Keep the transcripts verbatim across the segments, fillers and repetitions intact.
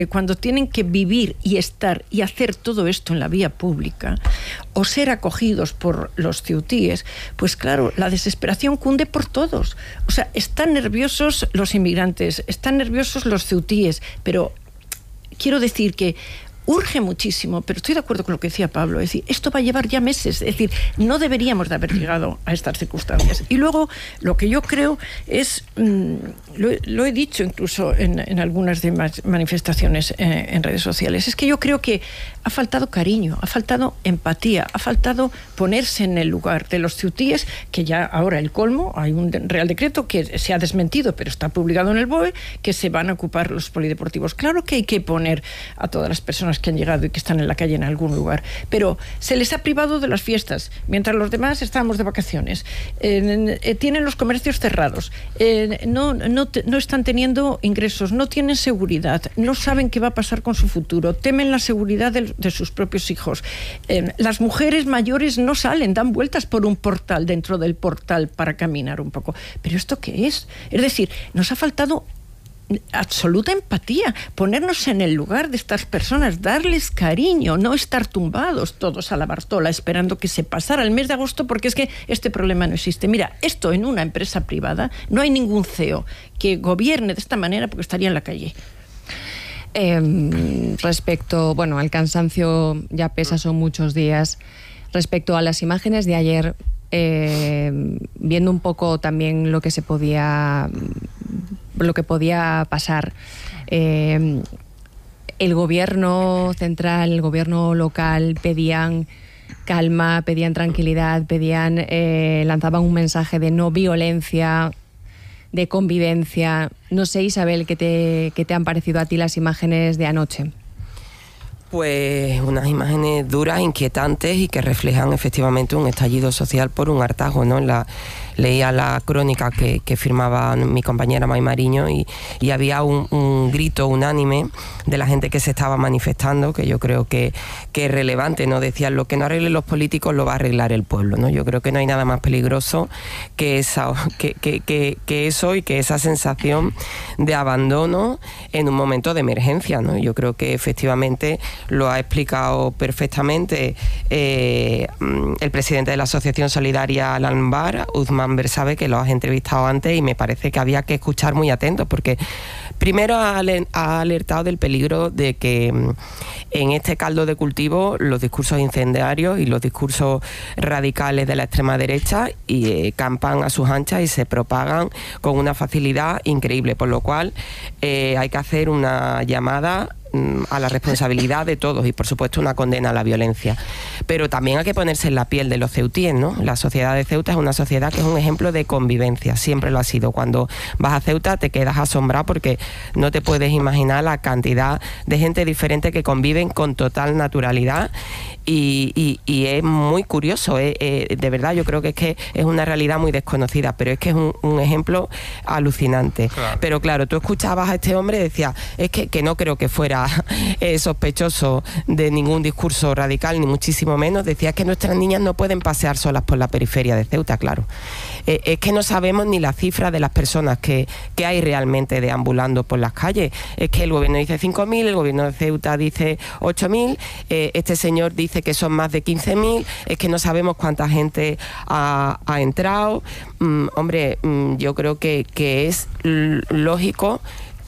Cuando tienen que vivir y estar y hacer todo esto en la vía pública o ser acogidos por los ceutíes, pues claro, la desesperación cunde por todos. O sea, están nerviosos los inmigrantes, están nerviosos los ceutíes, pero quiero decir que urge muchísimo, pero estoy de acuerdo con lo que decía Pablo, es decir, esto va a llevar ya meses, es decir, no deberíamos de haber llegado a estas circunstancias. Y luego, lo que yo creo es, mmm, lo, lo he dicho incluso en, en algunas de las manifestaciones eh, en redes sociales, es que yo creo que ha faltado cariño, ha faltado empatía, ha faltado ponerse en el lugar de los ceutíes, que ya ahora el colmo, hay un real decreto que se ha desmentido, pero está publicado en el B O E, que se van a ocupar los polideportivos. Claro que hay que poner a todas las personas que han llegado y que están en la calle en algún lugar, pero se les ha privado de las fiestas, mientras los demás estamos de vacaciones, eh, eh, tienen los comercios cerrados, eh, no, no, te, no están teniendo ingresos, no tienen seguridad, no saben qué va a pasar con su futuro, temen la seguridad de, de sus propios hijos. Eh, las mujeres mayores no salen, dan vueltas por un portal, dentro del portal, para caminar un poco. ¿Pero esto qué es? Es decir, nos ha faltado absoluta empatía, ponernos en el lugar de estas personas, darles cariño, no estar tumbados todos a la Bartola esperando que se pasara el mes de agosto, porque es que este problema no existe. Mira, esto en una empresa privada, no hay ningún C E O que gobierne de esta manera porque estaría en la calle. Eh, respecto, bueno, al cansancio ya pesa, son muchos días. Respecto a las imágenes de ayer, eh, viendo un poco también lo que se podía lo que podía pasar, eh, el gobierno central, el gobierno local pedían calma, pedían tranquilidad, pedían eh, lanzaban un mensaje de no violencia, de convivencia. No sé, Isabel, ¿qué te, qué te han parecido a ti las imágenes de anoche? Pues unas imágenes duras, inquietantes y que reflejan efectivamente un estallido social por un hartazgo, ¿no? La, leía la crónica que, que firmaba mi compañera May Mariño y, y había un, un grito unánime de la gente que se estaba manifestando, que yo creo que, que es relevante, ¿no? Decían, lo que no arreglen los políticos lo va a arreglar el pueblo, ¿no? Yo creo que no hay nada más peligroso que, esa, que, que, que, que eso y que esa sensación de abandono en un momento de emergencia, ¿no? Yo creo que efectivamente lo ha explicado perfectamente eh, el presidente de la Asociación Solidaria Al-Anbar, Uzman Bersabe, que lo has entrevistado antes y me parece que había que escuchar muy atentos, porque primero ha alertado del peligro de que en este caldo de cultivo los discursos incendiarios y los discursos radicales de la extrema derecha y, eh, campan a sus anchas y se propagan con una facilidad increíble, por lo cual eh, hay que hacer una llamada a la responsabilidad de todos y por supuesto una condena a la violencia, pero también hay que ponerse en la piel de los ceutíes, ¿no? La sociedad de Ceuta es una sociedad que es un ejemplo de convivencia, siempre lo ha sido. Cuando vas a Ceuta te quedas asombrado porque no te puedes imaginar la cantidad de gente diferente que conviven con total naturalidad y, y, y es muy curioso, eh, eh, de verdad yo creo que es que es una realidad muy desconocida, pero es que es un, un ejemplo alucinante. Claro. Pero claro, tú escuchabas a este hombre y decías, es que, que no creo que fuera Eh, sospechoso de ningún discurso radical, ni muchísimo menos. Decía que nuestras niñas no pueden pasear solas por la periferia de Ceuta, claro. Eh, es que no sabemos ni la cifra de las personas que, que hay realmente deambulando por las calles. Es que el gobierno dice cinco mil, el gobierno de Ceuta dice ocho mil, eh, este señor dice que son más de quince mil, es que no sabemos cuánta gente ha, ha entrado. Mm, hombre, mm, yo creo que, que es lógico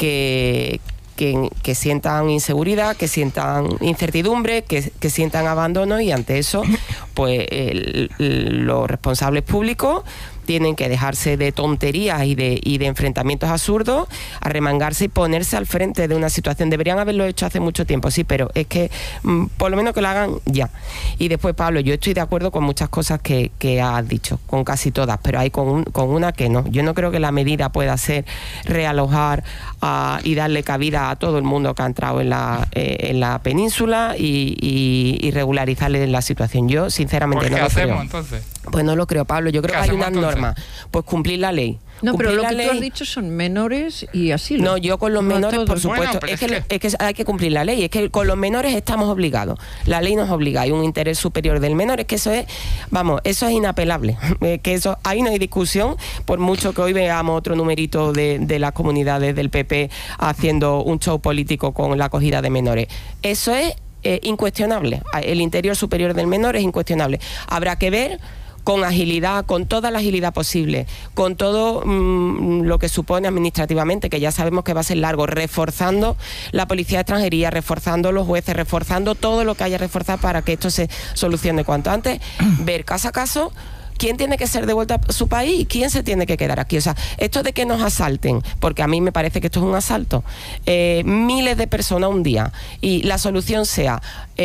que Que, que sientan inseguridad, que sientan incertidumbre, que, que sientan abandono y ante eso, pues el, el, los responsables públicos tienen que dejarse de tonterías y de, y de enfrentamientos absurdos, arremangarse y ponerse al frente de una situación. Deberían haberlo hecho hace mucho tiempo, sí, pero es que mmm, por lo menos que lo hagan ya. Y después, Pablo, yo estoy de acuerdo con muchas cosas que, que has dicho, con casi todas, pero hay con, un, con una que no. Yo no creo que la medida pueda ser realojar uh, y darle cabida a todo el mundo que ha entrado en la, eh, en la península y, y, y regularizarle la situación. Yo, sinceramente, ¿Por qué no lo hacemos creo. entonces? Pues no lo creo, Pablo. Yo creo que hay unas normas. Pues cumplir la ley. No, cumplir pero lo la que ley... tú has dicho son menores y así. No, yo con los no menores, todo. por supuesto. Bueno, es, que, es, que... es que hay que cumplir la ley. Es que con los menores estamos obligados. La ley nos obliga. Hay un interés superior del menor. Es que eso es, vamos, eso es inapelable. Que eso, ahí no hay discusión, por mucho que hoy veamos otro numerito de, de las comunidades del P P haciendo un show político con la acogida de menores. Eso es eh, incuestionable. El interior superior del menor es incuestionable. Habrá que ver con agilidad, con toda la agilidad posible, con todo mmm, lo que supone administrativamente, que ya sabemos que va a ser largo, reforzando la policía de extranjería, reforzando los jueces, reforzando todo lo que haya que reforzar para que esto se solucione cuanto antes, ver caso a caso quién tiene que ser devuelto a su país y quién se tiene que quedar aquí. O sea, esto de que nos asalten, porque a mí me parece que esto es un asalto, eh, miles de personas un día, y la solución sea,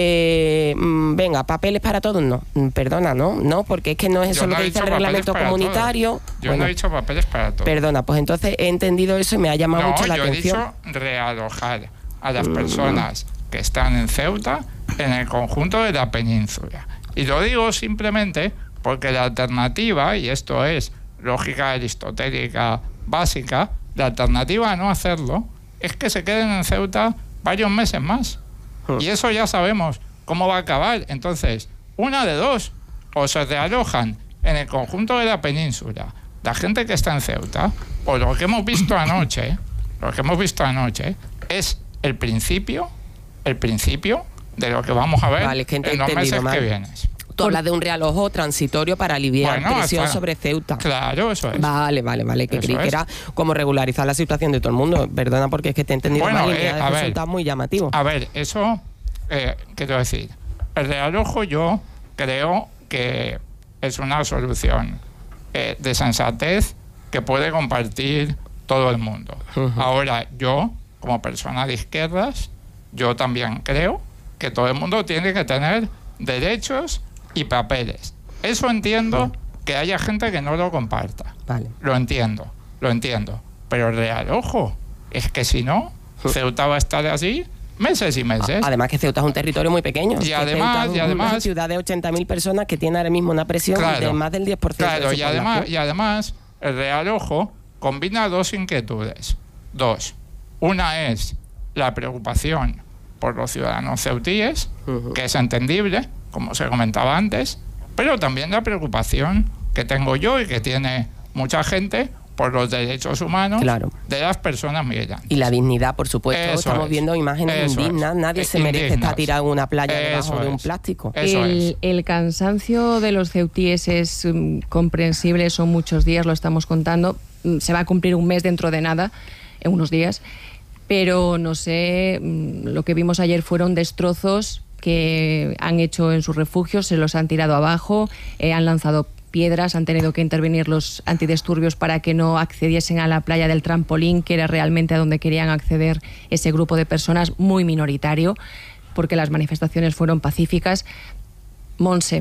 eh, venga, papeles para todos, no, perdona, no, no, porque es que no es eso Yo lo no que he dice el dicho reglamento comunitario. Todos. Yo bueno, no he dicho papeles para todos. Perdona, pues entonces he entendido eso y me ha llamado no, mucho la yo atención. He dicho realojar a las personas mm. que están en Ceuta en el conjunto de la península. Y lo digo simplemente porque la alternativa, y esto es lógica aristotélica básica, la alternativa a no hacerlo es que se queden en Ceuta varios meses más. Y eso ya sabemos cómo va a acabar. Entonces, una de dos, o se realojan en el conjunto de la península la gente que está en Ceuta, o lo que hemos visto anoche, lo que hemos visto anoche es el principio, el principio de lo que vamos a ver vale, que en los meses mal. que vienen. Tú hablas de un realojo transitorio para aliviar bueno, presión hasta, sobre Ceuta. Claro, eso es. Vale, vale, vale. Que creí es. que era como regularizar la situación de todo el mundo. Perdona porque es que te he entendido bueno, mal y eh, me ha resultado muy llamativo. A ver, eso, eh, quiero decir, el realojo yo creo que es una solución eh, de sensatez que puede compartir todo el mundo. Uh-huh. Ahora, yo, como persona de izquierdas, yo también creo que todo el mundo tiene que tener derechos y papeles. Eso entiendo que haya gente que no lo comparta. Vale. Lo entiendo, lo entiendo. Pero realojo, es que si no, Ceuta va a estar así meses y meses. Además que Ceuta es un territorio muy pequeño. Y además, y además... una ciudad de ochenta mil personas que tiene ahora mismo una presión claro, de más del diez por ciento. Claro, de su y además, y además el realojo combina dos inquietudes. Dos. Una es la preocupación por los ciudadanos ceutíes, uh-huh. que es entendible, como se comentaba antes, pero también la preocupación que tengo yo y que tiene mucha gente por los derechos humanos claro. de las personas migrantes. Y la dignidad, por supuesto. Eso Estamos es. viendo imágenes Eso indignas. es. Nadie es se merece indignas. estar tirado en una playa Eso debajo es. de un plástico. Eso el, es. el cansancio de los ceutíes es um, comprensible, son muchos días, lo estamos contando. Se va a cumplir un mes dentro de nada, en unos días. Pero no sé, lo que vimos ayer fueron destrozos que han hecho en sus refugios, se los han tirado abajo, eh, han lanzado piedras, han tenido que intervenir los antidisturbios para que no accediesen a la playa del trampolín, que era realmente a donde querían acceder ese grupo de personas, muy minoritario, porque las manifestaciones fueron pacíficas. Monse.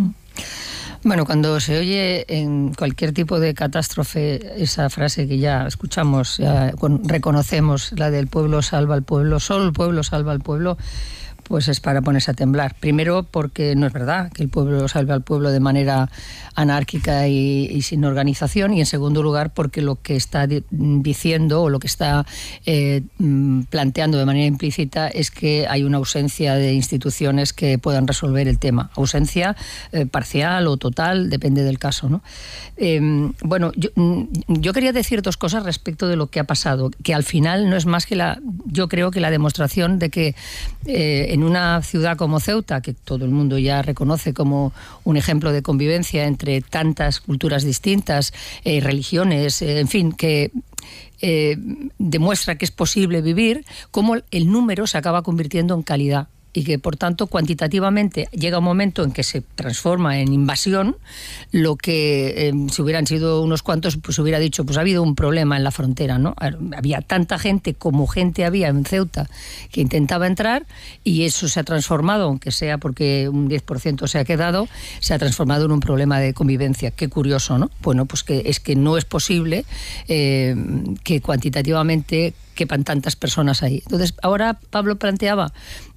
Bueno, cuando se oye en cualquier tipo de catástrofe esa frase que ya escuchamos, ya reconocemos, la del pueblo salva al pueblo, solo el pueblo salva al pueblo, pues es para ponerse a temblar. Primero porque no es verdad que el pueblo salve al pueblo de manera anárquica y, y sin organización, y en segundo lugar porque lo que está di- diciendo o lo que está eh, planteando de manera implícita es que hay una ausencia de instituciones que puedan resolver el tema. Ausencia eh, parcial o total, depende del caso, ¿no? Eh, bueno, yo, yo quería decir dos cosas respecto de lo que ha pasado, que al final no es más que la, yo creo que la demostración de que eh, en una ciudad como Ceuta, que todo el mundo ya reconoce como un ejemplo de convivencia entre tantas culturas distintas, eh, religiones, eh, en fin, que eh, demuestra que es posible vivir, cómo el número se acaba convirtiendo en calidad. Y que, por tanto, cuantitativamente llega un momento en que se transforma en invasión, lo que eh, si hubieran sido unos cuantos, pues hubiera dicho, pues ha habido un problema en la frontera, ¿no? Había tanta gente como gente había en Ceuta que intentaba entrar, y eso se ha transformado, aunque sea porque un diez por ciento se ha quedado, se ha transformado en un problema de convivencia. Qué curioso, ¿no? Bueno, pues que es que no es posible eh, que cuantitativamente quepan tantas personas ahí. Entonces, ahora Pablo planteaba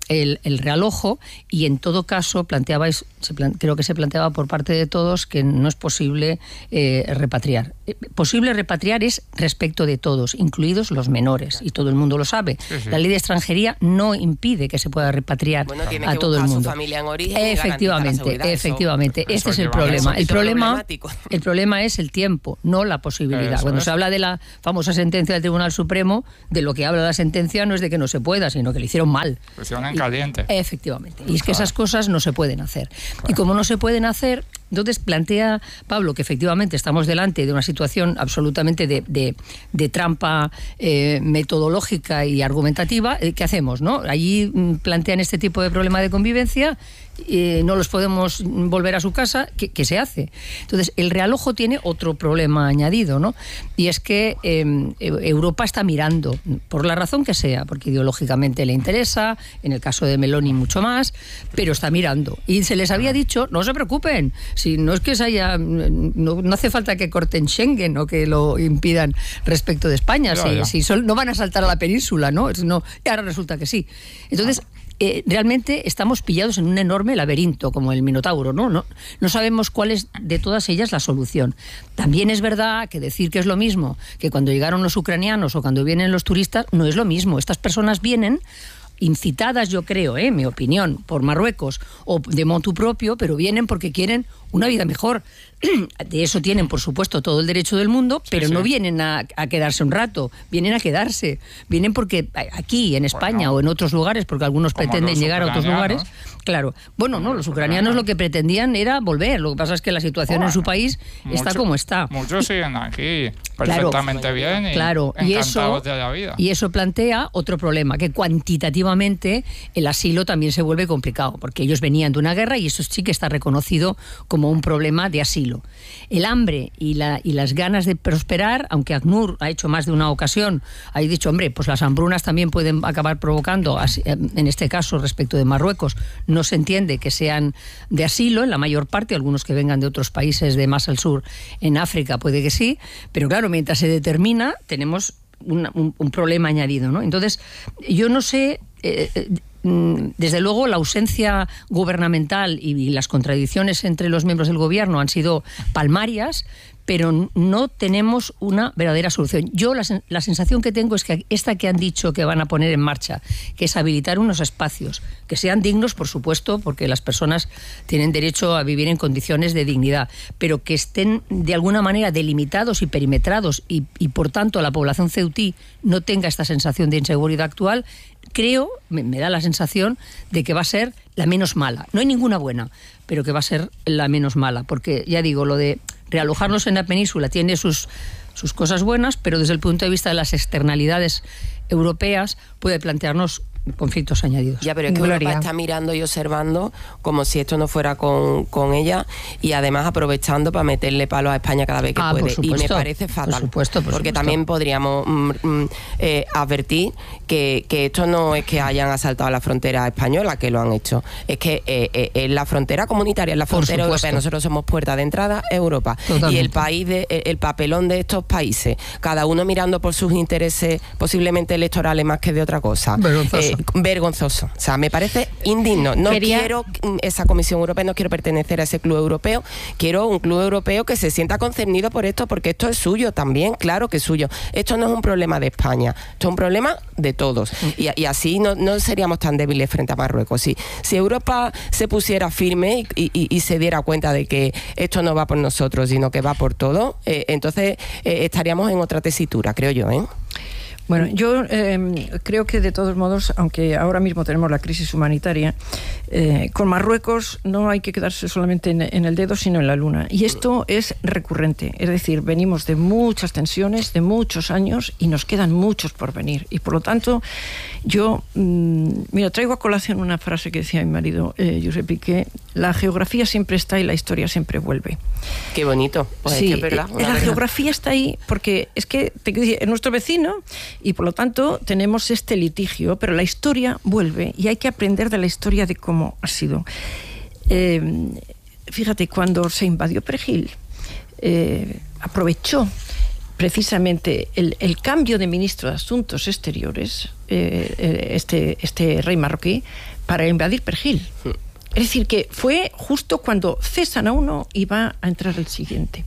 el, el realojo, y en todo caso planteabais, se plan, creo que se planteaba por parte de todos que no es posible eh, repatriar. Eh, posible repatriar es respecto de todos, incluidos los menores, y todo el mundo lo sabe. Sí, sí. La ley de extranjería no impide que se pueda repatriar bueno, tiene a que todo el mundo. Su familia en origen efectivamente, y efectivamente, eso, este es el problema. El problema, el problema es el tiempo, no la posibilidad. Eso Cuando es. se habla de la famosa sentencia del Tribunal Supremo, de lo que habla la sentencia no es de que no se pueda, sino que le hicieron mal. Lo hicieron en caliente. Y, efectivamente. Y es que esas cosas no se pueden hacer. Claro. Y como no se pueden hacer, entonces plantea Pablo que efectivamente estamos delante de una situación absolutamente de, de, de trampa eh, metodológica y argumentativa. ¿Qué hacemos, no? Allí plantean este tipo de problema de convivencia, eh, no los podemos volver a su casa, ¿qué, qué se hace? Entonces, el realojo tiene otro problema añadido, ¿no? Y es que eh, Europa está mirando, por la razón que sea, porque ideológicamente le interesa, en el caso de Meloni mucho más, pero está mirando. Y se les había dicho, no se preocupen, si no es que se haya, no, no hace falta que corten Schengen o que lo impidan respecto de España, si, si son, no van a saltar a la península, ¿no? no y ahora resulta que sí. Entonces, Eh, realmente estamos pillados en un enorme laberinto, como el Minotauro, ¿no? No, no sabemos cuál es de todas ellas la solución. También es verdad que decir que es lo mismo que cuando llegaron los ucranianos o cuando vienen los turistas, no es lo mismo. Estas personas vienen incitadas, yo creo, eh, mi opinión, por Marruecos o de motu propio, pero vienen porque quieren una vida mejor. De eso tienen, por supuesto, todo el derecho del mundo, pero sí, sí. no vienen a, a quedarse un rato, vienen a quedarse. Vienen porque aquí, en España bueno, o en otros lugares, porque algunos pretenden llegar a otros lugares. Claro. Bueno, no, los ucranianos lo que pretendían era volver. Lo que pasa es que la situación bueno, en su país mucho, está como está. Muchos siguen aquí perfectamente claro, bien y claro, y eso, de la vida. Y eso plantea otro problema, que cuantitativamente el asilo también se vuelve complicado, porque ellos venían de una guerra y eso sí que está reconocido como un problema de asilo. El hambre y, la, y las ganas de prosperar, aunque ACNUR ha hecho más de una ocasión, ha dicho, hombre, pues las hambrunas también pueden acabar provocando, en este caso respecto de Marruecos, no se entiende que sean de asilo, en la mayor parte, algunos que vengan de otros países de más al sur, en África puede que sí, pero claro, mientras se determina, tenemos un, un, un problema añadido, ¿no? Entonces, yo no sé... Eh, desde luego la ausencia gubernamental y las contradicciones entre los miembros del gobierno han sido palmarias, pero no tenemos una verdadera solución. Yo la, la sensación que tengo es que esta que han dicho que van a poner en marcha, que es habilitar unos espacios que sean dignos, por supuesto, porque las personas tienen derecho a vivir en condiciones de dignidad, pero que estén de alguna manera delimitados y perimetrados y, y por tanto la población ceutí no tenga esta sensación de inseguridad actual, creo, me, me da la sensación de que va a ser la menos mala. No hay ninguna buena, pero que va a ser la menos mala, porque ya digo, lo de realojarlos en la península tiene sus, sus cosas buenas, pero desde el punto de vista de las externalidades europeas puede plantearnos conflictos añadidos. Ya, pero es que Gloria. Europa está mirando y observando como si esto no fuera con, con ella y además aprovechando para meterle palos a España cada vez que ah, puede. Por supuesto, y me parece fatal. Por supuesto, por porque supuesto. también podríamos mm, eh, advertir que, que esto no es que hayan asaltado la frontera española, que lo han hecho. Es que eh, eh, es la frontera comunitaria, es la frontera europea. Nosotros somos puerta de entrada a Europa. Totalmente. Y el país de, el papelón de estos países, cada uno mirando por sus intereses posiblemente electorales más que de otra cosa. Vergonzoso. Eh, vergonzoso. O sea, me parece indigno. No Quería... quiero esa Comisión Europea, no quiero pertenecer a ese club europeo. Quiero un club europeo que se sienta concernido por esto, porque esto es suyo también, claro que es suyo. Esto no es un problema de España, esto es un problema de todos. Y, y así no, no seríamos tan débiles frente a Marruecos. Si, si Europa se pusiera firme y, y, y se diera cuenta de que esto no va por nosotros, sino que va por todo, eh, entonces eh, estaríamos en otra tesitura, creo yo, ¿eh? Bueno, yo eh, creo que de todos modos, aunque ahora mismo tenemos la crisis humanitaria, eh, con Marruecos no hay que quedarse solamente en, en el dedo, sino en la luna. Y esto es recurrente, es decir, venimos de muchas tensiones, de muchos años, y nos quedan muchos por venir. Y por lo tanto, yo, mmm, mira, traigo a colación una frase que decía mi marido, eh, Josep Piqué: la geografía siempre está y la historia siempre vuelve. Qué bonito. Pues sí, es que es verdad, eh, la verdad. Geografía está ahí porque es que te, es nuestro vecino y por lo tanto tenemos este litigio, pero la historia vuelve y hay que aprender de la historia de cómo ha sido. Eh, fíjate, cuando se invadió Perejil, eh, aprovechó precisamente el, el cambio de ministro de Asuntos Exteriores, eh, este, este rey marroquí, para invadir Perejil. Es decir, que fue justo cuando cesan a uno y va a entrar el siguiente.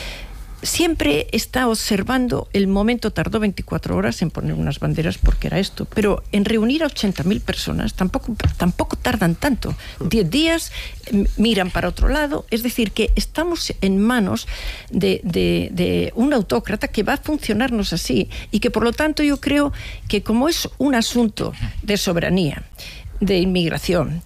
Siempre está observando, el momento tardó veinticuatro horas en poner unas banderas porque era esto, pero en reunir a ochenta mil personas tampoco, tampoco tardan tanto. diez días, miran para otro lado, es decir, que estamos en manos de, de, de un autócrata que va a funcionarnos así y que por lo tanto yo creo que como es un asunto de soberanía, de inmigración,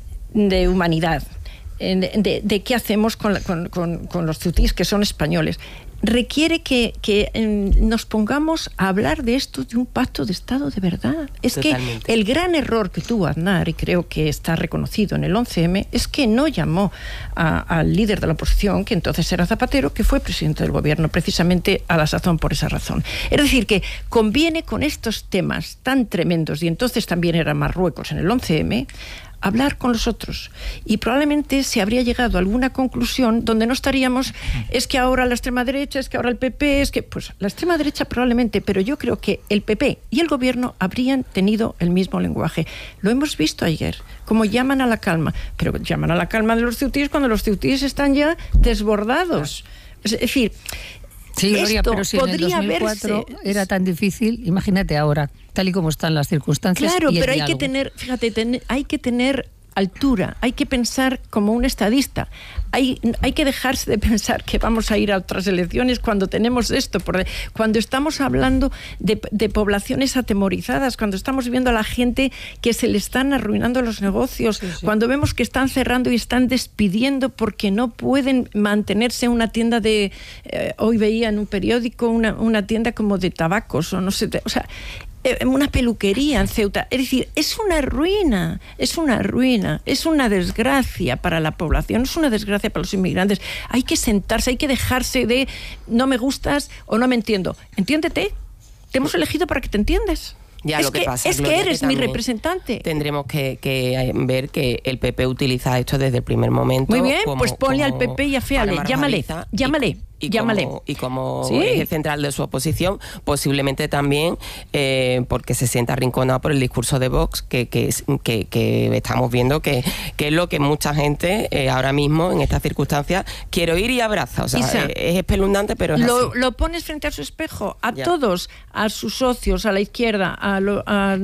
de humanidad, de, de, de qué hacemos con, la, con, con, con los ceutíes que son españoles, requiere que, que eh, nos pongamos a hablar de esto, de un pacto de Estado de verdad. Es Totalmente. Que el gran error que tuvo Aznar, y creo que está reconocido en el once eme, es que no llamó a, al líder de la oposición, que entonces era Zapatero, que fue presidente del gobierno, precisamente a la sazón por esa razón. Es decir, que conviene con estos temas tan tremendos, y entonces también era Marruecos en el once eme, hablar con los otros, y probablemente se habría llegado a alguna conclusión donde no estaríamos, es que ahora la extrema derecha, es que ahora el P P, es que, pues la extrema derecha probablemente, pero yo creo que el P P y el gobierno habrían tenido el mismo lenguaje. Lo hemos visto ayer, como llaman a la calma, pero llaman a la calma de los ceutíes cuando los ceutíes están ya desbordados. Es decir, sí, Gloria, esto pero si podría en el dos mil cuatro verse... era tan difícil, imagínate ahora, tal y como están las circunstancias. Claro, y el pero hay diálogo. que tener, fíjate, ten, hay que tener altura, hay que pensar como un estadista, hay, hay que dejarse de pensar que vamos a ir a otras elecciones cuando tenemos esto, por, cuando estamos hablando de, de poblaciones atemorizadas, cuando estamos viendo a la gente que se le están arruinando los negocios, sí, sí. cuando vemos que están cerrando y están despidiendo porque no pueden mantenerse en una tienda de, eh, hoy veía en un periódico una, una tienda como de tabacos o no sé, o sea, una peluquería en Ceuta. Es decir, es una ruina, es una ruina, es una desgracia para la población, es una desgracia para los inmigrantes. Hay que sentarse, hay que dejarse de no me gustas o no me entiendo. Entiéndete, te hemos elegido para que te entiendas. Ya, es lo que, que, pasa, es Gloria, que eres que mi representante. Tendremos que, que ver que el P P utiliza esto desde el primer momento. Muy bien, como, pues ponle como al P P y aféale, llámale, llámale. Y Llámale. como, y como sí. eje central de su oposición, posiblemente también eh, porque se sienta arrinconado por el discurso de Vox, que, que, que, que estamos viendo que, que es lo que mucha gente eh, ahora mismo, en estas circunstancias, quiere oír y abraza. O sea, Isa, es, es espeluznante, pero es lo, así. Lo pones frente a su espejo, a ya. todos, a sus socios, a la izquierda, a, lo, a,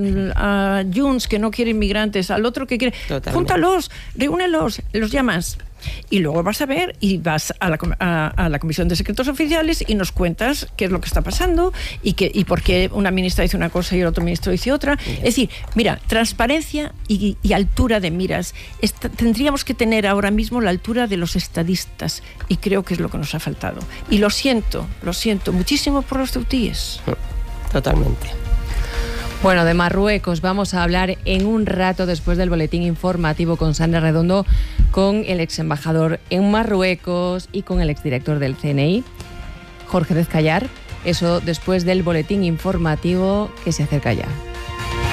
a Junts, que no quiere inmigrantes, al otro que quiere... Totalmente. Júntalos, reúnelos, los llamas. Y luego vas a ver y vas a la, a, a la Comisión de Secretos Oficiales y nos cuentas qué es lo que está pasando y, que, y por qué una ministra dice una cosa y el otro ministro dice otra. Yeah. Es decir, mira, transparencia y, y altura de miras. Esta, tendríamos que tener ahora mismo la altura de los estadistas y creo que es lo que nos ha faltado. Y lo siento, lo siento muchísimo por los ceutíes. Totalmente. Bueno, de Marruecos vamos a hablar en un rato después del boletín informativo con Sandra Redondo, con el ex embajador en Marruecos y con el exdirector del C N I, Jorge Dezcayar. Eso después del boletín informativo que se acerca ya.